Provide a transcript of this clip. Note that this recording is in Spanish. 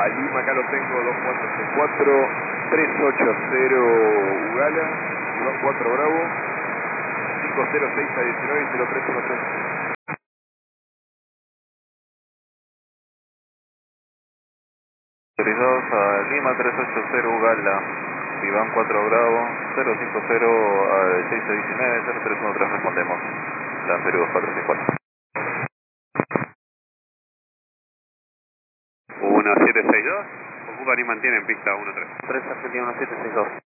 Lima, acá lo tengo, 2464 380 Ugala, Iván 4 Bravo, 506 a 19 y 0313. 32 a Lima 380 Ugala, Iván 4 Bravo, 050 a 6 a 19, 0313 respondemos. La Perú 2464. 1762, ocupan y mantienen pista 13. 3 Argentina 1762.